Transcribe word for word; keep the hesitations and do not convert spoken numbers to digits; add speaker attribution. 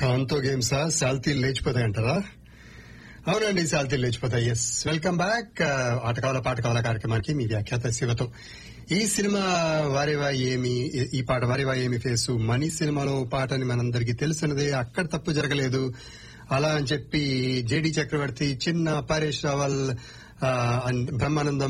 Speaker 1: దాంతో గేమ్సా శాల్తీలు లేచిపోతాయి అంటారా? అవునండి, శాల్తీలు లేచిపోతాయి. Yes, welcome back. ఆట కావాల పాట కావాల కార్యక్రమానికి మీ వ్యాఖ్యాత శివతో. ఈ సినిమా వారేవా ఏమి, ఈ పాట వారేవా ఏమి ఫేసు మనీ సినిమాలో పాటని మనందరికీ తెలిసినదే. అక్కడ తప్పు జరగలేదు అలా అని చెప్పి జేడి చక్రవర్తి, చిన్న పరేష్ రావల్, బ్రహ్మానందం